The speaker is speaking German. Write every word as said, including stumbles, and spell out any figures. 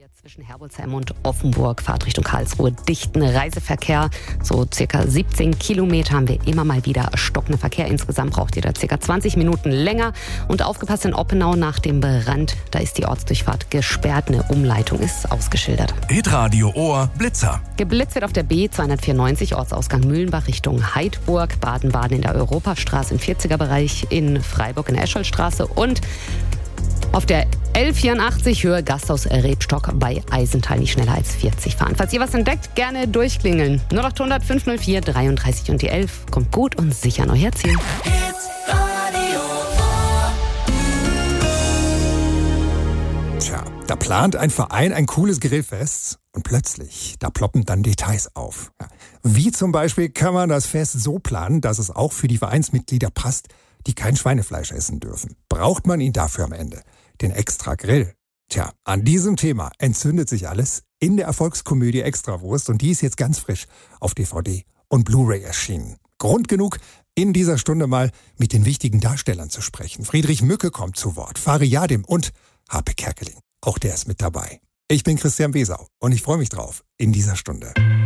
Zwischen Herbolzheim und Offenburg, Fahrtrichtung Karlsruhe, dichten Reiseverkehr. So circa siebzehn Kilometer haben wir immer mal wieder stockenden Verkehr. Insgesamt braucht ihr da circa zwanzig Minuten länger. Und aufgepasst in Oppenau nach dem Brand. Da ist die Ortsdurchfahrt gesperrt. Eine Umleitung ist ausgeschildert. Hitradio Ohr Blitzer. Geblitzt wird auf der B zweihundertvierundneunzig, Ortsausgang Mühlenbach Richtung Heidburg. Baden-Baden in der Europastraße im vierziger Bereich, in Freiburg in der Escholstraße und auf der L vierundachtzig Höhe Gasthaus Rebstock bei Eisental, nicht schneller als vierzig fahren. Falls ihr was entdeckt, gerne durchklingeln. null acht hundert fünf null vier dreiunddreißig und die elf. Kommt gut und sicher an euer Ziel. Tja, da plant ein Verein ein cooles Grillfest und plötzlich, da ploppen dann Details auf. Ja, wie zum Beispiel kann man das Fest so planen, dass es auch für die Vereinsmitglieder passt, die kein Schweinefleisch essen dürfen. Braucht man ihn dafür am Ende? Den extra Grill? Tja, an diesem Thema entzündet sich alles in der Erfolgskomödie Extrawurst und die ist jetzt ganz frisch auf D V D und Blu-ray erschienen. Grund genug, in dieser Stunde mal mit den wichtigen Darstellern zu sprechen. Friedrich Mücke kommt zu Wort, Fari Yadim und Harpe Kerkeling. Auch der ist mit dabei. Ich bin Christian Besau und ich freue mich drauf in dieser Stunde.